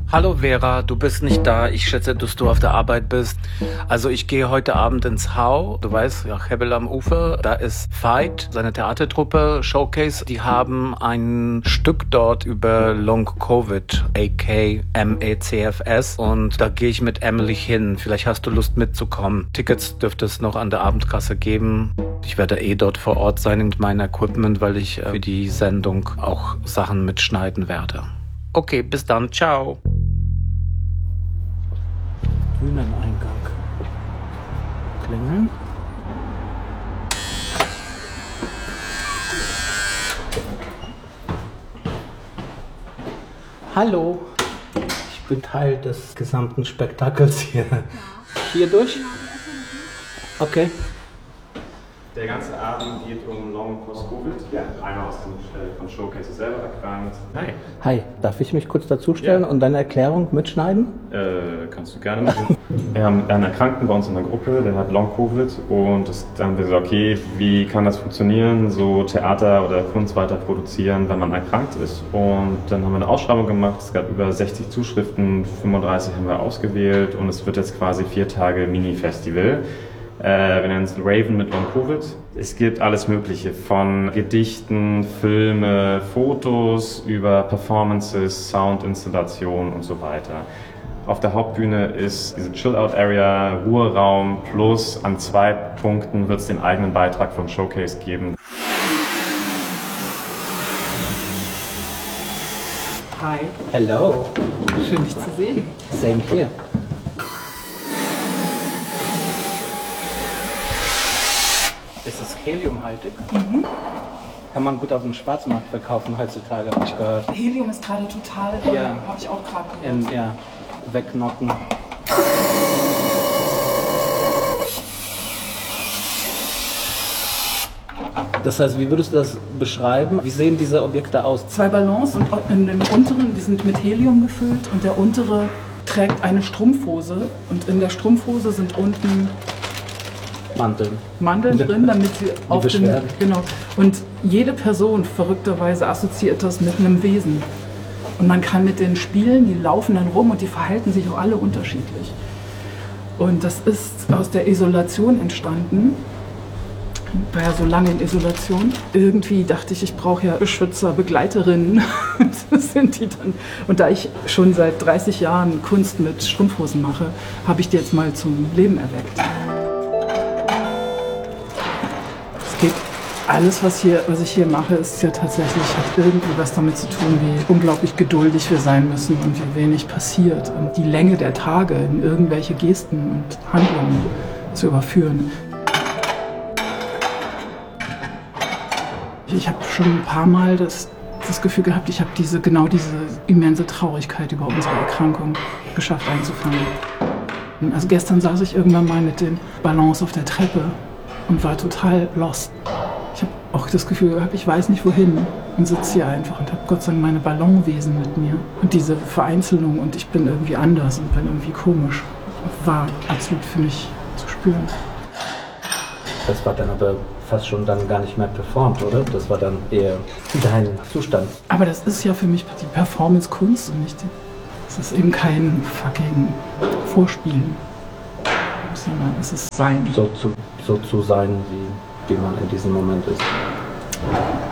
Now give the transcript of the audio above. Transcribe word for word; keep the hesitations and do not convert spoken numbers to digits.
Hallo Vera, du bist nicht da. Ich schätze, dass du auf der Arbeit bist. Also ich gehe heute Abend ins Hau. Du weißt, ja, Hebel am Ufer. Da ist Veit, seine Theatertruppe, Showcase. Die haben ein Stück dort über Long Covid, aka M E C F S. Und da gehe ich mit Emily hin. Vielleicht hast du Lust mitzukommen. Tickets dürfte es noch an der Abendkasse geben. Ich werde eh dort vor Ort sein mit meinem Equipment, weil ich für die Sendung auch Sachen mitschneiden werde. Okay, bis dann. Ciao. Bühneneingang. Klingeln. Hallo. Ich bin Teil des gesamten Spektakels hier. Ja. Hier durch? Okay. Der ganze Abend geht um Long Post-Covid. Ja, einer aus dem äh, von Showcase selber erkrankt. Hi. Hi, darf ich mich kurz dazustellen ja. und deine Erklärung mitschneiden? Äh, kannst du gerne machen. Wir haben einen Erkrankten bei uns in der Gruppe, der hat Long Covid und das, dann haben wir gesagt, okay, wie kann das funktionieren, so Theater oder Kunst weiter produzieren, wenn man erkrankt ist. Und dann haben wir eine Ausschreibung gemacht, es gab über sechzig Zuschriften, fünfunddreißig haben wir ausgewählt und es wird jetzt quasi vier Tage Mini-Festival. Äh, wir nennen es Raven mit Long Covid. Es gibt alles Mögliche, von Gedichten, Filme, Fotos, über Performances, Soundinstallationen und so weiter. Auf der Hauptbühne ist diese Chill-Out-Area, Ruheraum, plus an zwei Punkten wird es den eigenen Beitrag vom Showcase geben. Hi. Hello. Schön, dich zu sehen. Same here. Ist es heliumhaltig? Mhm. Kann man gut auf dem Schwarzmarkt verkaufen heutzutage, habe ich gehört. Helium ist gerade total, ja. habe ich auch gerade gehört. In, ja, wegknocken. Das heißt, wie würdest du das beschreiben? Wie sehen diese Objekte aus? Zwei Ballons und in dem unteren, die sind mit Helium gefüllt und der untere trägt eine Strumpfhose und in der Strumpfhose sind unten Mandeln. Mandeln drin, damit sie Die auf den, Beschwerden. genau. Und jede Person verrückterweise assoziiert das mit einem Wesen. Und man kann mit denen spielen, die laufen dann rum und die verhalten sich auch alle unterschiedlich. Und das ist aus der Isolation entstanden. Ich war ja so lange in Isolation. Irgendwie dachte ich, ich brauche ja Beschützer, Begleiterinnen. Das sind die dann. Und da ich schon seit dreißig Jahren Kunst mit Strumpfhosen mache, habe ich die jetzt mal zum Leben erweckt. Geht. Alles, was, hier, was ich hier mache, ist ja tatsächlich, hat irgendwie was damit zu tun, wie unglaublich geduldig wir sein müssen und wie wenig passiert. Und die Länge der Tage in irgendwelche Gesten und Handlungen zu überführen. Ich habe schon ein paar Mal das, das Gefühl gehabt, ich habe diese, genau diese immense Traurigkeit über unsere Erkrankung geschafft einzufangen. Also gestern saß ich irgendwann mal mit den Ballons auf der Treppe und war total lost. Ich habe auch das Gefühl gehabt, ich weiß nicht wohin und sitze hier einfach und habe Gott sei Dank meine Ballonwesen mit mir. Und diese Vereinzelung und ich bin irgendwie anders und bin irgendwie komisch, war absolut für mich zu spüren. Das war dann aber fast schon dann gar nicht mehr performt, oder? Das war dann eher dein Zustand. Aber das ist ja für mich die Performance-Kunst und nicht die, das ist eben kein fucking Vorspielen, sondern es ist Sein. So zu, so zu sein, wie, wie man in diesem Moment ist.